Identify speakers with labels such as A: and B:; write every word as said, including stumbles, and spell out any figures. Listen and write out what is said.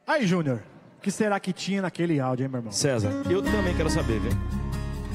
A: Aí, Júnior, o que será que tinha naquele áudio, hein, meu irmão?
B: César, eu também quero saber, viu?